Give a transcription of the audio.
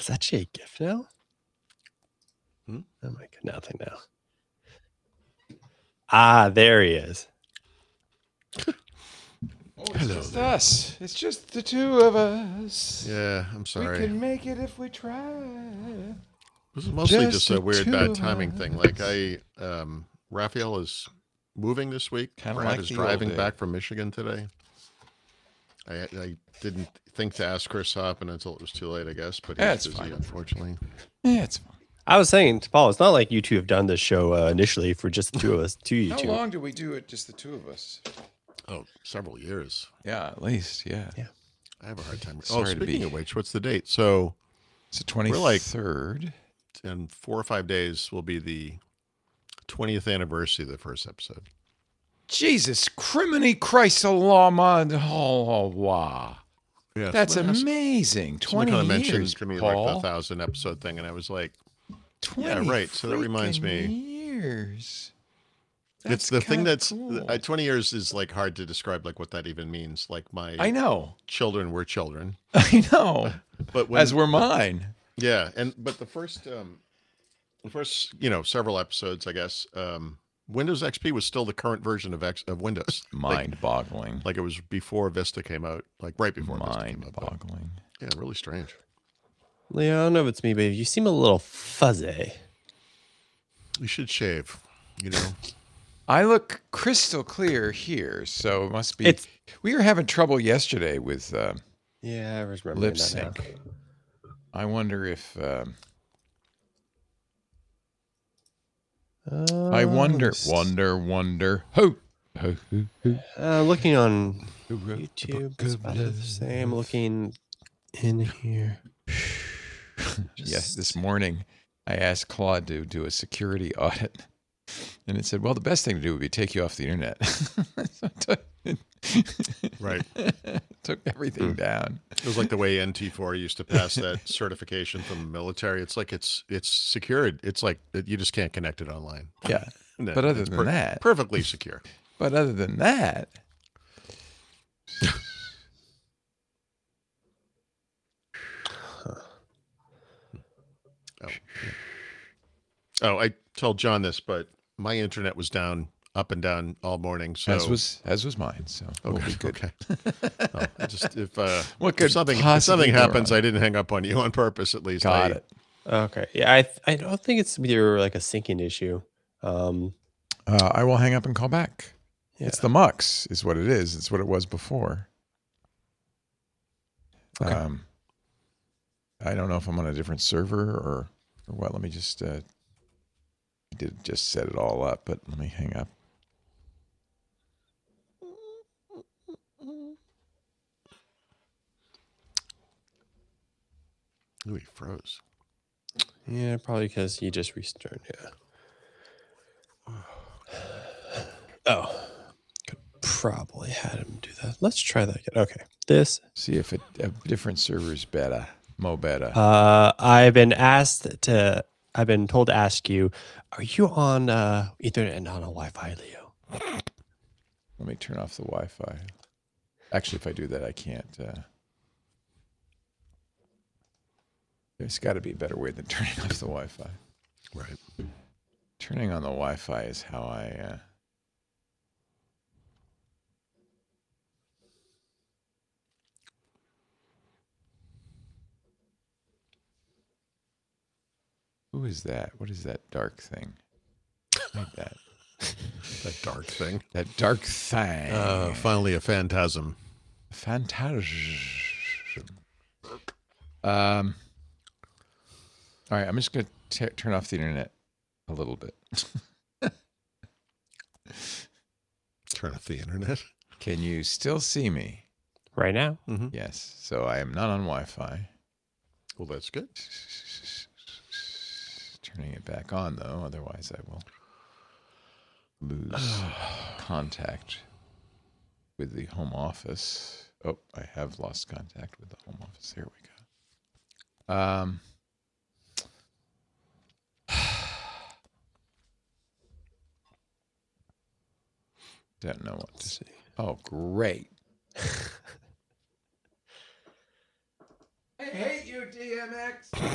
Is that Jay Gift now? Hmm? Oh my god, nothing now. Ah, there he is. It's just us. It's just the two of us. Yeah, I'm sorry. We can make it if we try. This is mostly just a the weird two bad of timing us. thing. Like Raphael is moving this week. Kinda Brad like is the old driving days. back from Michigan today. I didn't think to ask Chris Hoppen until it was too late, I guess, but Yeah, he's it's busy, fine. unfortunately. Yeah, it's fine. I was saying to Paul, it's not like you two have done this show initially for just the two of us, you How two. long do we do it, just the two of us? Oh, several years. Yeah, at least, yeah. I have a hard time. Sorry to speaking be- of which, what's the date? So It's the 23rd. in 4 or 5 days will be the 20th anniversary of the first episode. Jesus, criminy Christ, Alama. Oh, wow. Yeah, That's someone amazing. 20 kind of mentioned years, to me Paul. like the 1,000 episode thing, and I was like, 20 yeah, right. So that reminds freaking me. years. It's the thing kinda that's cool. 20 years is like hard to describe, like what that even means. Like I know. children were children, I know. but when, As were mine. yeah, but the first several episodes, I guess, Windows XP was still the current version of Windows. Mind-boggling. Like it was before Vista came out, like right before Vista came out. but- Mind-boggling. Yeah, really strange. Leo, I don't know if it's me, but you seem a little fuzzy. You should shave. You know. I look crystal clear here, so it must be. It's- We were having trouble yesterday with Yeah, I was remembering lip that sync. now. I wonder if. I wonder. Wonder. Ho! Ho! Looking on YouTube, it's about the same. Looking in here. Yes, this morning I asked Claude to do a security audit, and it said, "Well, the best thing to do would be take you off the internet." Right. Took everything down. It was like the way NT4 used to pass that certification from the military. It's like it's secured. It's like you just can't connect it online. Yeah, No, but other it's than that, perfectly secure. but other than that, Oh, yeah. Oh, I told John this, but my internet was down, up and down all morning. So as was mine. So we'll be good. Okay. Oh, if What could if something possibly go happens, wrong? I didn't hang up on you on purpose. At least Got it. Okay. Yeah, I don't think it's either like a syncing issue. I will hang up and call back. Yeah. It's the Mux, is what it is. It's what it was before. Okay. I don't know if I'm on a different server or what. Let me just. I did just set it all up, but let me hang up. Ooh, he froze. Yeah, probably because he just restarted. Yeah. Oh, could probably had him do that. Let's try that again. Okay, this. See if a different server is better, better. I've been told to ask you, are you on Ethernet and not on Wi-Fi, Leo? Let me turn off the Wi-Fi. Actually, if I do that, I can't. There's got to be a better way than turning off the Wi-Fi. Right. Turning on the Wi-Fi is how I. Who is that? What is that dark thing? Like that. That dark thing. That dark thing. Finally, a phantasm. Phantasm. All right, I'm just going to turn off the internet a little bit. Turn off the internet. Can you still see me? Right now? Mm-hmm. Yes. So I am not on Wi-Fi. Well, that's good. Turning it back on, though. Otherwise, I will lose contact with the home office. Oh, I have lost contact with the home office. There we go. Don't know what to see. Oh, great. I hate you, DMX.